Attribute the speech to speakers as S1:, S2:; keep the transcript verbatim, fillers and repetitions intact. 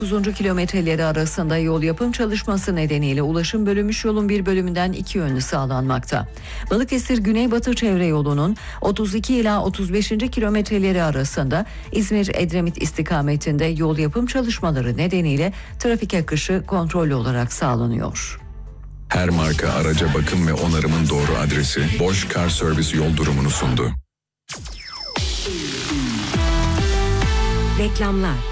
S1: dokuzuncu kilometreleri arasında yol yapım çalışması nedeniyle ulaşım bölünmüş yolun bir bölümünden iki yönlü sağlanmakta. Balıkesir Güneybatı Çevre Yolu'nun otuz iki ila otuz beşinci kilometreleri arasında İzmir-Edremit istikametinde yol yapım çalışmaları nedeniyle trafik akışı kontrollü olarak sağlanıyor.
S2: Her marka araca bakım ve onarımın doğru adresi Bosch Car Service yol durumunu sundu.
S3: Reklamlar.